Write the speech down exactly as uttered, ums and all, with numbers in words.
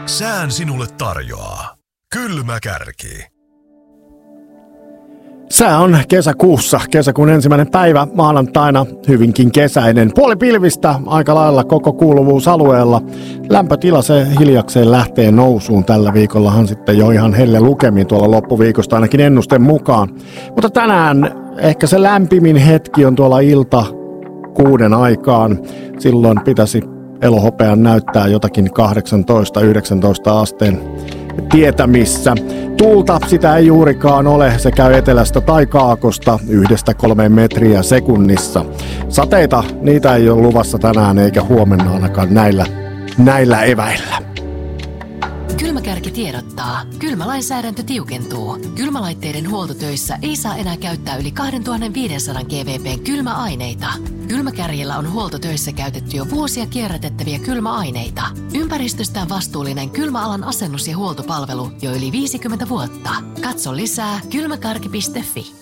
Sään sinulle tarjoaa Kylmä Kärki. Sää on kesäkuussa, kesäkuun ensimmäinen päivä, maanantaina hyvinkin kesäinen. Puoli pilvistä aika lailla koko kuuluvuusalueella. Lämpötila se hiljakseen lähtee nousuun. Tällä viikollahan sitten jo ihan helle lukemiin tuolla loppuviikosta ainakin ennusten mukaan. Mutta tänään ehkä se lämpimin hetki on tuolla ilta kuuden aikaan. Silloin pitäisi elohopean näyttää jotakin kahdeksantoista yhdeksäntoista asteen tietämissä. Tuulta sitä ei juurikaan ole, se käy etelästä tai kaakosta yhdestä kolmeen metriä sekunnissa. Sateita, niitä ei ole luvassa tänään eikä huomenna ainakaan näillä, näillä eväillä. Kylmäkärki tiedottaa. Kylmälainsäädäntö tiukentuu. Kylmälaitteiden huoltotöissä ei saa enää käyttää yli kaksituhattaviisisataa gvp:n kylmäaineita. Kylmäkärjellä on huoltotöissä käytetty jo vuosia kierrätettäviä kylmäaineita. Ympäristöstään vastuullinen kylmäalan asennus- ja huoltopalvelu jo yli viisikymmentä vuotta. Katso lisää kylmäkarki piste fi.